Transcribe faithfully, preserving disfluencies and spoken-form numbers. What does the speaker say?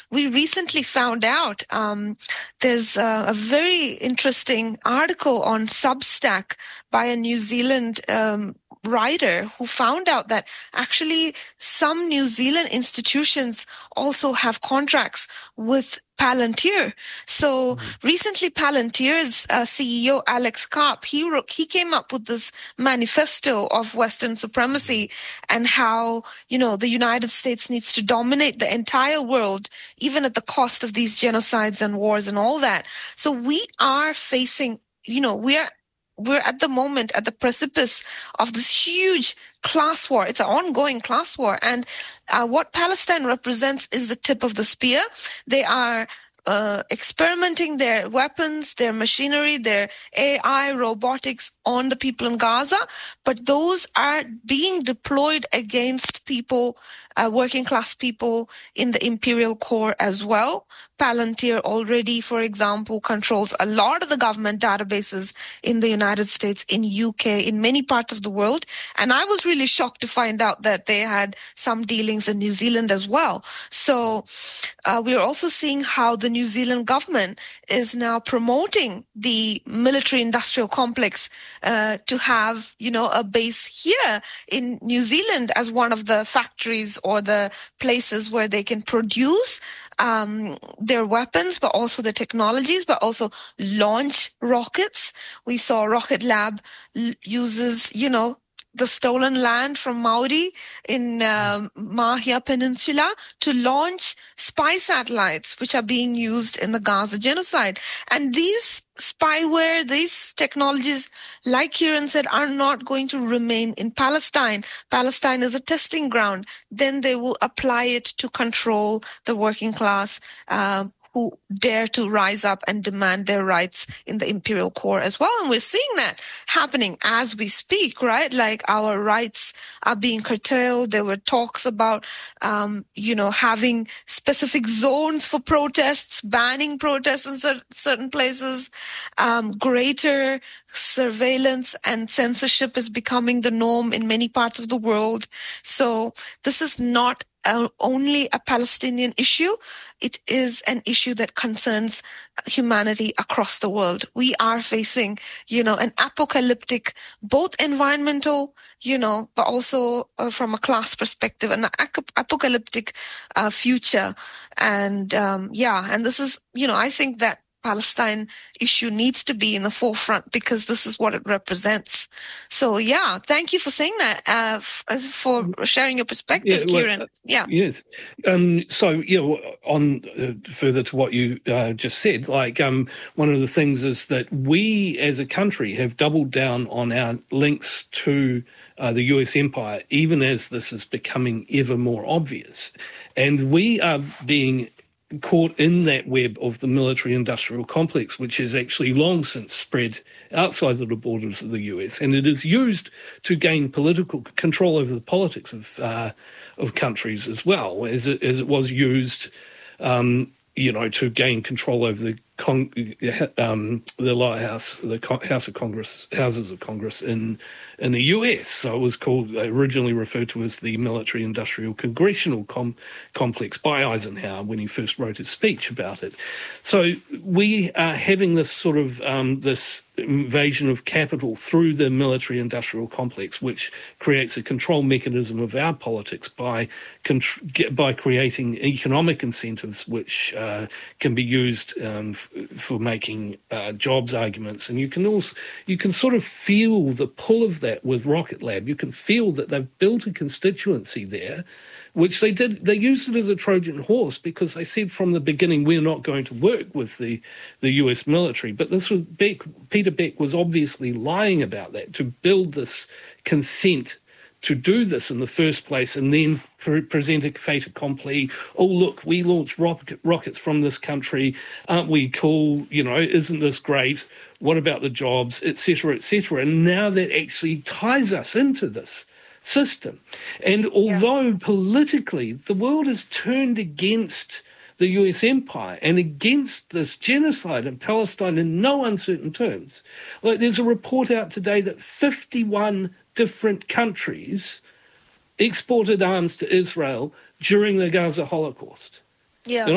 we recently found out um, there's a, a very interesting article on Substack by a New Zealand um, writer who found out that actually some New Zealand institutions also have contracts with Palantir. So mm-hmm. recently Palantir's uh, C E O, Alex Karp, he wrote, he came up with this manifesto of Western supremacy and how, you know, the United States needs to dominate the entire world, even at the cost of these genocides and wars and all that. So we are facing, you know, we are We're at the moment at the precipice of this huge class war. It's an ongoing class war. And uh, what Palestine represents is the tip of the spear. They are uh, experimenting their weapons, their machinery, their A I, robotics on the people in Gaza. But those are being deployed against people, uh, working class people in the imperial core as well. Palantir already, for example, controls a lot of the government databases in the United States, in U K, in many parts of the world. And I was really shocked to find out that they had some dealings in New Zealand as well. So uh, we're also seeing how the New Zealand government is now promoting the military-industrial complex uh, to have, you know, a base here in New Zealand as one of the factories or the places where they can produce um, their weapons, but also the technologies, but also launch rockets. We saw Rocket Lab l- uses, you know, the stolen land from Maori in uh, Mahia Peninsula to launch spy satellites, which are being used in the Gaza genocide. And these spyware, these technologies, like Kieran said, are not going to remain in Palestine. Palestine is a testing ground. Then they will apply it to control the working class, uh, who dare to rise up and demand their rights in the imperial core as well. And we're seeing that happening as we speak, right? Like our rights are being curtailed. There were talks about, um, you know, having specific zones for protests, banning protests in cer- certain places. Um, greater surveillance and censorship is becoming the norm in many parts of the world. So this is not Uh, only a Palestinian issue. It is an issue that concerns humanity across the world. We are facing, you know, an apocalyptic, both environmental, you know, but also uh, from a class perspective, an ap- apocalyptic uh, future. And um, yeah, and this is, you know, I think that Palestine issue needs to be in the forefront because this is what it represents. So, yeah, thank you for saying that, uh, f- for sharing your perspective, yeah, Kieran. Well, yeah. Yes. Um, so, you know, on uh, further to what you uh, just said, like um, one of the things is that we as a country have doubled down on our links to uh, the U S empire, even as this is becoming ever more obvious. And we are being caught in that web of the military-industrial complex, which has actually long since spread outside of the borders of the U S, and it is used to gain political control over the politics of uh, of countries as well, as it, as it was used, um, you know, to gain control over the Con- um, the lower house, the House of Congress, Houses of Congress in in the U S. So it was called, originally referred to as the Military-Industrial Congressional Com- Complex by Eisenhower when he first wrote his speech about it. So we are having this sort of um, this invasion of capital through the military-industrial complex, which creates a control mechanism of our politics by contr- by creating economic incentives, which uh, can be used um, for making uh, jobs arguments. And you can also, you can sort of feel the pull of that with Rocket Lab. You can feel that they've built a constituency there, which they did, they used it as a Trojan horse because they said from the beginning, we're not going to work with the, the U S military. But this was Beck, Peter Beck was obviously lying about that, to build this consent to do this in the first place and then pre- present a fait accompli. Oh, look, we launched rocket, rockets from this country. Aren't we cool? You know, isn't this great? What about the jobs, et cetera, et cetera? And now that actually ties us into this system. And although yeah. politically the world has turned against the U S empire and against this genocide in Palestine in no uncertain terms, like there's a report out today that fifty-one different countries exported arms to Israel during the Gaza Holocaust. Yeah. You know,